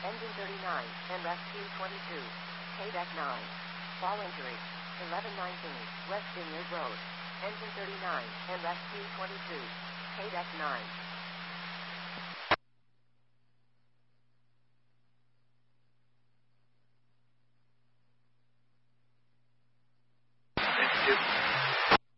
Engine 39, and Rescue 22. KDEC 9. Fall injury. 1119, West Vineyard Road. Engine 39, and Rescue 22. KDEC 9.